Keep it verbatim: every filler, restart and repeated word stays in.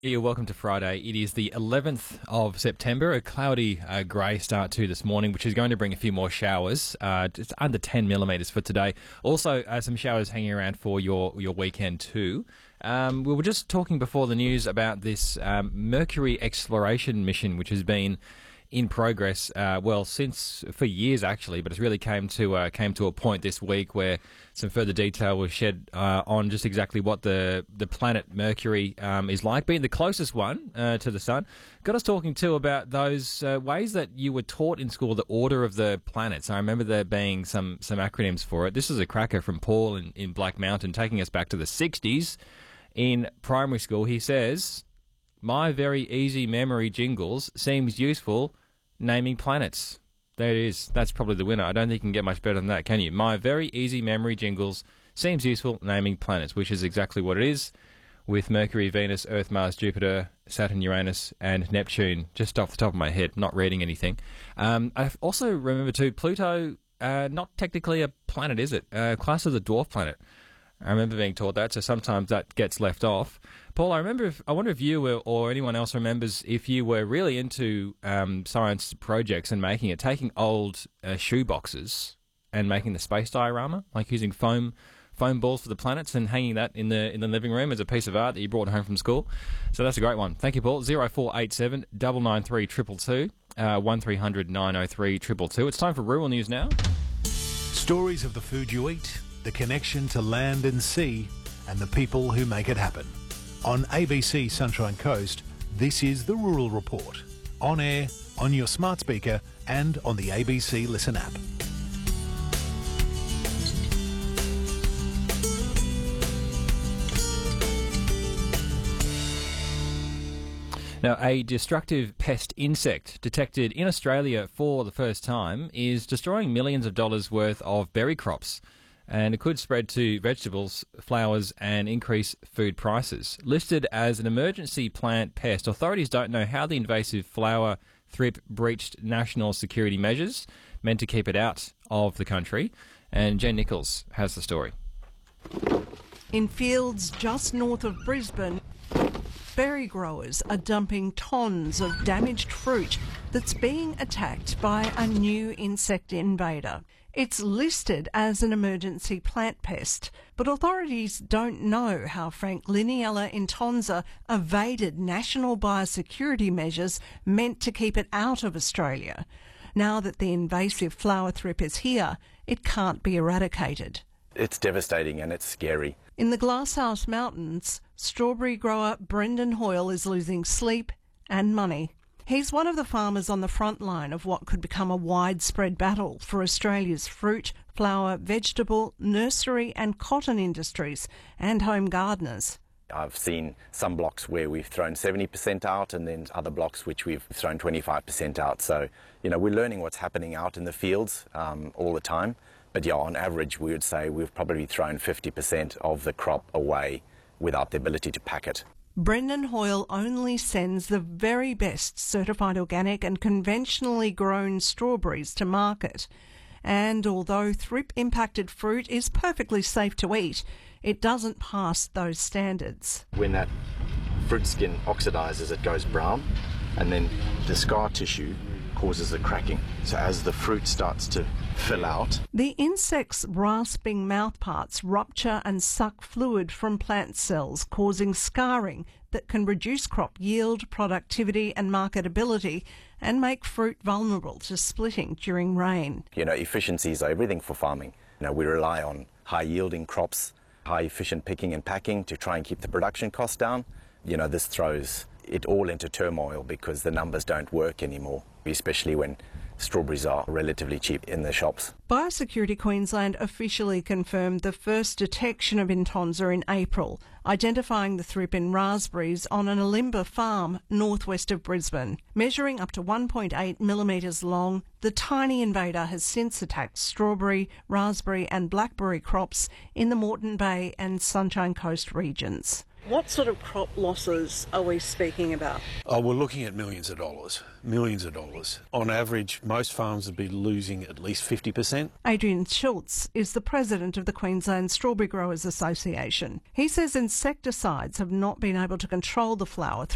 You're welcome to Friday. It is the eleventh of September, a cloudy uh, grey start to this morning, which is going to bring a few more showers, uh, just under ten millimetres for today. Also, uh, some showers hanging around for your, your weekend too. Um, we were just talking before the news about this um, Mercury exploration mission, which has been in progress, uh, well, since for years actually, but it's really came to uh, came to a point this week where some further detail was shed uh, on just exactly what the the planet Mercury um, is like, being the closest one uh, to the sun. Got us talking too about those uh, ways that you were taught in school, the order of the planets. I remember there being some some acronyms for it. This is a cracker from Paul in, in Black Mountain, taking us back to the sixties in primary school. He says, "My very easy memory jingles seems useful naming planets." There it is. That's probably the winner. I don't think you can get much better than that, can you? My very easy memory jingles seems useful naming planets, which is exactly what it is, with Mercury, Venus, Earth, Mars, Jupiter, Saturn, Uranus, and Neptune, just off the top of my head, not reading anything. Um, I also remember too, Pluto, uh, not technically a planet, is it? Uh, class as a dwarf planet. I remember being taught that, so sometimes that gets left off. Paul, I remember. If, I wonder if you were, or anyone else remembers, if you were really into um, science projects and making it, taking old uh, shoe boxes and making the space diorama, like using foam foam balls for the planets and hanging that in the in the living room as a piece of art that you brought home from school. So that's a great one. Thank you, Paul. Zero four eight seven nine nine three two two two, uh, one three hundred nine oh three two two two. It's time for Rural News now. Stories of the food you eat, the connection to land and sea, and the people who make it happen. On A B C Sunshine Coast, this is the Rural Report. On air, on your smart speaker, and on the A B C Listen app. Now, a destructive pest insect detected in Australia for the first time is destroying millions of dollars worth of berry crops, and it could spread to vegetables, flowers, and increase food prices. Listed as an emergency plant pest, authorities don't know how the invasive flower thrip breached national security measures meant to keep it out of the country. And Jen Nichols has the story. In fields just north of Brisbane, berry growers are dumping tons of damaged fruit that's being attacked by a new insect invader. It's listed as an emergency plant pest, but authorities don't know how Frank Liniella in Tonza evaded national biosecurity measures meant to keep it out of Australia. Now that the invasive flower thrip is here, it can't be eradicated. It's devastating and it's scary. In the Glasshouse Mountains, strawberry grower Brendan Hoyle is losing sleep and money. He's one of the farmers on the front line of what could become a widespread battle for Australia's fruit, flower, vegetable, nursery and cotton industries and home gardeners. I've seen some blocks where we've thrown seventy percent out and then other blocks which we've thrown twenty-five percent out. So, you know, we're learning what's happening out in the fields um, all the time. But yeah, on average, we would say we've probably thrown fifty percent of the crop away without the ability to pack it. Brendan Hoyle only sends the very best certified organic and conventionally grown strawberries to market. And although thrip-impacted fruit is perfectly safe to eat, it doesn't pass those standards. When that fruit skin oxidises, it goes brown, and then the scar tissue causes the cracking. So as the fruit starts to fill out, the insect's rasping mouthparts rupture and suck fluid from plant cells, causing scarring that can reduce crop yield, productivity and marketability and make fruit vulnerable to splitting during rain. You know, efficiencies are everything for farming. You know, we rely on high yielding crops, high efficient picking and packing to try and keep the production costs down. You know, this throws it all into turmoil because the numbers don't work anymore, especially when strawberries are relatively cheap in the shops. Biosecurity Queensland officially confirmed the first detection of Intonza in April, identifying the thrip in raspberries on an Alimba farm northwest of Brisbane. Measuring up to one point eight millimetres long, the tiny invader has since attacked strawberry, raspberry and blackberry crops in the Moreton Bay and Sunshine Coast regions. What sort of crop losses are we speaking about? Oh, we're looking at millions of dollars, millions of dollars. On average, most farms would be losing at least fifty percent. Adrian Schultz is the president of the Queensland Strawberry Growers Association. He says insecticides have not been able to control the flower